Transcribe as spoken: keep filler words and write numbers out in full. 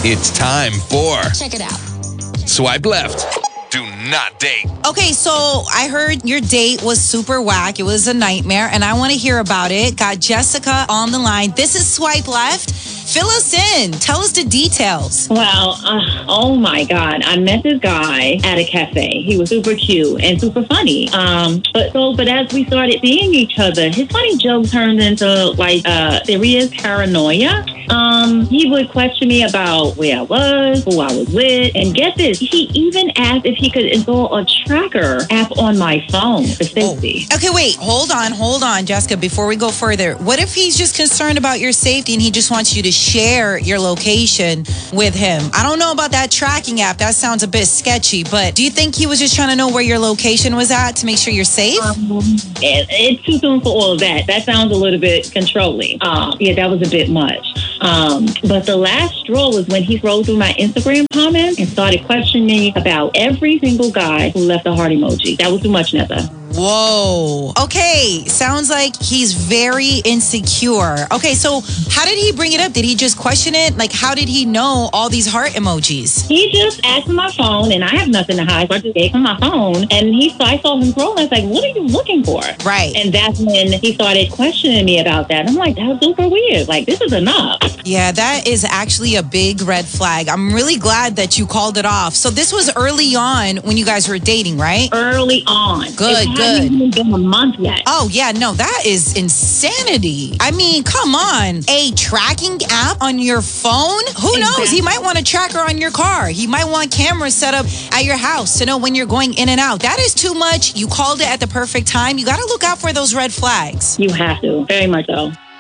It's time for Check it out. Swipe Left. Do not date. Okay, so I heard your date was super whack. It was a nightmare, and I want to hear about it. Got Jessica on the line. This is Swipe Left. Fill us in. Tell us the details. Well, uh, oh my God. I met this guy at a cafe. He was super cute and super funny. Um, but so, but as we started seeing each other, his funny jokes turned into like uh, serious paranoia. Um, he would question me about where I was, who I was with, and get this, he even asked if he could install a tracker app on my phone for safety. Oh. Okay, wait. Hold on. Hold on, Jessica, before we go further. What if he's just concerned about your safety and he just wants you to share your location with him? I don't know about that tracking app. That sounds a bit sketchy, but do you think he was just trying to know where your location was at to make sure you're safe? Um, it, it's too soon for all of that. That sounds a little bit controlling. Um, yeah, that was a bit much. Um, but the last straw was when he scrolled through my Instagram comments and started questioning me about every single guy who left a heart emoji. That was too much, Nessa. Whoa. Okay, sounds like he's very insecure. Okay, so how did he bring it up? Did he just question it? Like, how did he know all these heart emojis? He just asked for my phone, and I have nothing to hide, so I just gave him my phone. And he, so I saw him scrolling. I was like, what are you looking for? Right. And that's when he started questioning me about that. I'm like, that's super weird. Like, this is enough. Yeah, that is actually a big red flag. I'm really glad that you called it off. So this was early on when you guys were dating, right? Early on. Good, it good. It hasn't even been a month yet. Oh, yeah, no, that is insanity. I mean, come on. A tracking app on your phone? Who knows? Exactly. He might want a tracker on your car. He might want cameras set up at your house to know when you're going in and out. That is too much. You called it at the perfect time. You got to look out for those red flags. You have to. Very much so.